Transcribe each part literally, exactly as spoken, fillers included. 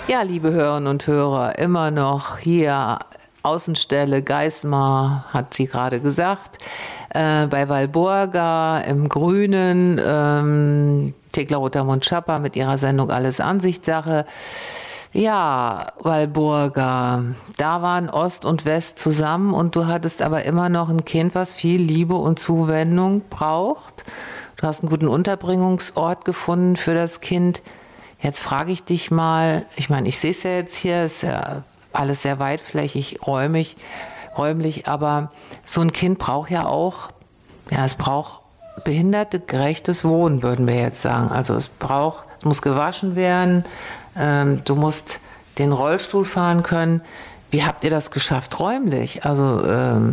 Ja, liebe Hörerinnen und Hörer, immer noch hier Außenstelle Geismar, hat sie gerade gesagt, äh, bei Walburga im Grünen, ähm, Thekla Rotermund-Schapper mit ihrer Sendung Alles Ansichtssache. Ja, Walburga, da waren Ost und West zusammen und du hattest aber immer noch ein Kind, was viel Liebe und Zuwendung braucht. Du hast einen guten Unterbringungsort gefunden für das Kind. Jetzt frage ich dich mal, ich meine, ich sehe es ja jetzt hier, ist ja alles sehr weitflächig, räumig, räumlich, aber so ein Kind braucht ja auch, ja, es braucht behindertegerechtes Wohnen, würden wir jetzt sagen. Also es braucht, es muss gewaschen werden, ähm, du musst den Rollstuhl fahren können. Wie habt ihr das geschafft räumlich? Also ähm,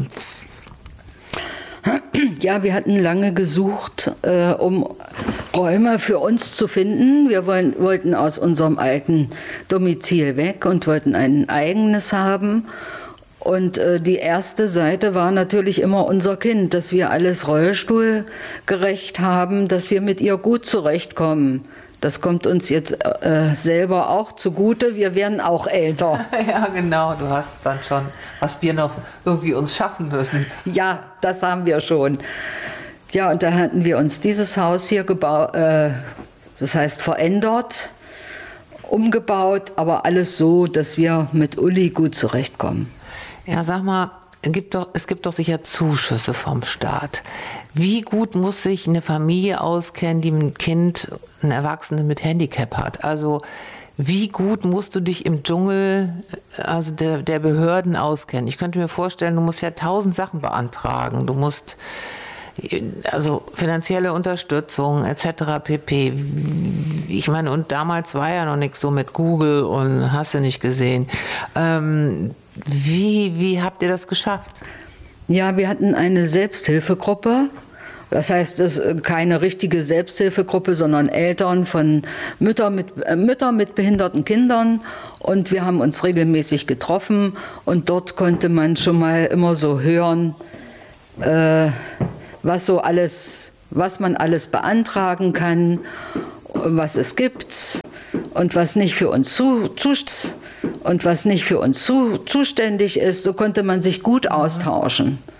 Ja, wir hatten lange gesucht, äh, um Räume für uns zu finden. Wir wollen, wollten aus unserem alten Domizil weg und wollten ein eigenes haben. Und äh, die erste Seite war natürlich immer unser Kind, dass wir alles rollstuhlgerecht haben, dass wir mit ihr gut zurechtkommen. Das kommt uns jetzt äh, selber auch zugute. Wir werden auch älter. Ja, genau. Du hast dann schon, was wir noch irgendwie uns schaffen müssen. Ja, das haben wir schon. Ja, und da hatten wir uns dieses Haus hier gebaut, äh, das heißt verändert, umgebaut, aber alles so, dass wir mit Uli gut zurechtkommen. Ja, sag mal, es gibt doch, es gibt doch sicher Zuschüsse vom Staat. Wie gut muss sich eine Familie auskennen, die ein Kind, einen Erwachsenen mit Handicap hat? Also wie gut musst du dich im Dschungel, also der, der Behörden auskennen? Ich könnte mir vorstellen, du musst ja tausend Sachen beantragen. Du musst also finanzielle Unterstützung et cetera pp. Ich meine, und damals war ja noch nichts so mit Google und hast du nicht gesehen. Ähm, wie, wie habt ihr das geschafft? Ja, wir hatten eine Selbsthilfegruppe. Das heißt, es ist keine richtige Selbsthilfegruppe, sondern Eltern von Mütter mit, äh, Mütter mit behinderten Kindern. Und wir haben uns regelmäßig getroffen. Und dort konnte man schon mal immer so hören, äh, was so alles, was man alles beantragen kann, was es gibt und was nicht für uns zu, zu und was nicht für uns zu, zuständig ist. So konnte man sich gut austauschen.